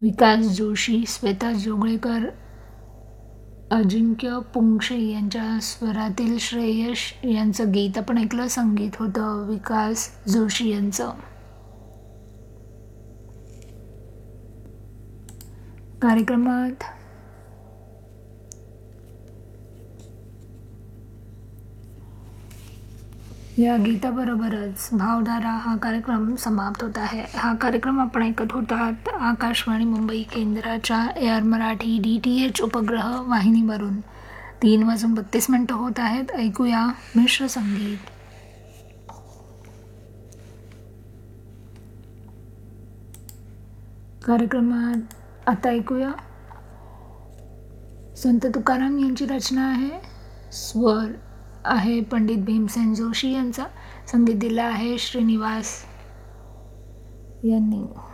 विकास जोशी, श्वेता जोगळेकर, अजिंक्य पुंगशे यांच्या स्वरातील श्रेयश यांचं गीत आपण ऐकलं. संगीत होतं विकास जोशी यांचं. कार्यक्रमात या गीताबरोबरच भावधारा हा कार्यक्रम समाप्त होत आहे. हा कार्यक्रम आपण ऐकत होतात आकाशवाणी मुंबई केंद्राच्या AR मराठी DTH उपग्रह वाहिनीवरून. 3:32 होत आहेत. ऐकूया मिश्र संगीत. कार्यक्रमात आता ऐकूया संत तुकाराम यांची रचना आहे. स्वर आहे पंडित भीमसेन जोशी यांचा. संगीत दिलं आहे श्रीनिवास यांनी.